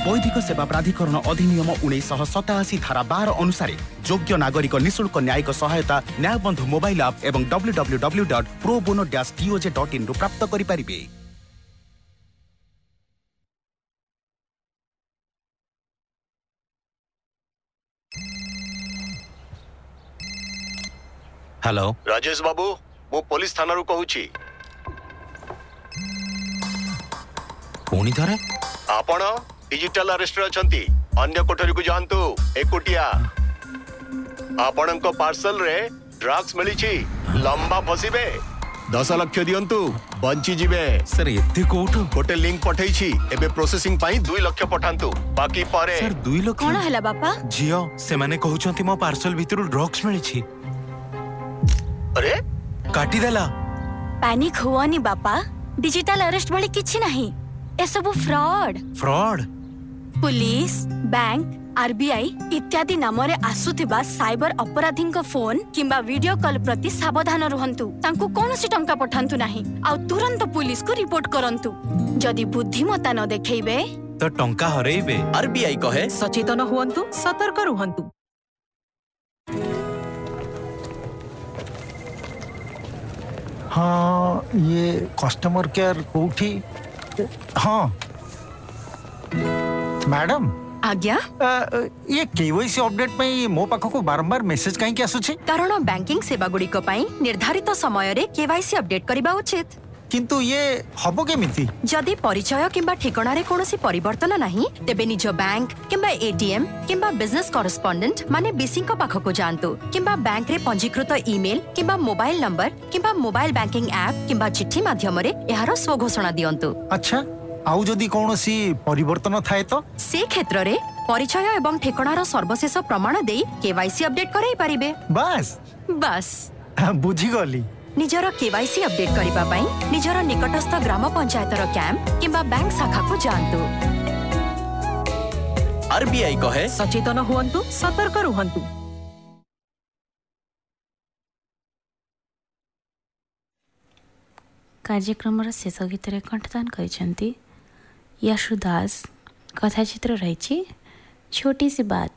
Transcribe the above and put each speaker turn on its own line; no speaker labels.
वैधिक सेवा प्राधिकरण अधिनियम 1987 धारा 12 अनुसार योग्य नागरिक निःशुल्क न्यायिक सहायता न्यायबंधु मोबाइल ऐप एवं www.probono-doj.in रु प्राप्त करि परिबे।
हेलो
राजेश बाबू मु पुलिस थाना रु कहूची।
पुणी थरे
आपण डिजिटल अरेस्ट रे अछंती अन्य कोठरी को जानतु एकुटिया आपणक पार्सल रे ड्रग्स मिली छी लंबा फसिबे 10 लाख दियंतु बंची जिवे।
सर एते कोठो
गोटे लिंक पठै छी एबे प्रोसेसिंग पाई 2 लाख पठांतु बाकी पारे।
सर 2 लाख
कोन हला बापा
जियो से माने कहउछंती मो पार्सल भितरु ड्रग्स मिली छी।
अरे
काटी देला।
पैनिक हुआनी बापा डिजिटल अरेस्ट वाली किछि नहीं ए सब fraud
fraud
police bank RBI इत्यादि नाम रे आसुथिबा साइबर अपराधी फोन किंबा वीडियो कॉल प्रति सावधान रहंतु तांको कोनोसी टंका पठांतु नहीं आ तुरंत पुलिस को रिपोर्ट करंतु जदि बुद्धिमत्ता न देखैबे
तो टंका हरैबे।
आरबीआई कहे
सचेतन हुअन्तु सतर्क रुहन्तु।
हाँ ये कस्टमर केयर कोठी। हाँ मैडम
आज्ञा
ये केवाईसी अपडेट में मो पाखको बारंबार मेसेज काहे के आसुछि?
कारण बैंकिंग सेवा गुड़िक पई निर्धारित समय रे केवाईसी अपडेट करिबा उचित।
किंतु ये हबो केमिति?
जदि परिचय किंबा ठिकाना रे कोनोसी परिवर्तन नाही तेबे निज बैंक किंबा एटीएम किंबा बिजनेस कॉरेस्पोंडेंट माने बीसी को पाखको जानतु किंबा बैंक रे पंजीकृत ईमेल किंबा मोबाइल नंबर किंबा मोबाइल बैंकिंग ऐप किंबा चिट्ठी माध्यम रे एहार स्व घोषणा दियंतु।
अच्छा आउ जदि कोनोसी परिवर्तन थाए तो
से क्षेत्र रे परिचय एवं ठिकानार सर्वशेष प्रमाण देई केवाईसी अपडेट कराई परिबे।
बस
बस
बुझी गली।
निजर केवाईसी अपडेट करिबा पई निजर निकटस्थ ग्राम पंचायतर कैंप किंबा बैंक शाखा को जानतु।
आरबीआई कहे
सचेतन हुअन्तु सतर्क रुहन्तु।
कार्यक्रम शेष गीत कंठदान कर यशुदास कथाचित्र रही छोटी सी बात।